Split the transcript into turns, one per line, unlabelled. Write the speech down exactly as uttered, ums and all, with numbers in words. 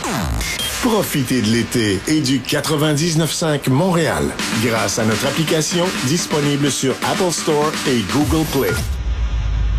Profitez de l'été et du quatre-vingt-dix-neuf cinq Montréal grâce à notre application disponible sur Apple Store et Google Play.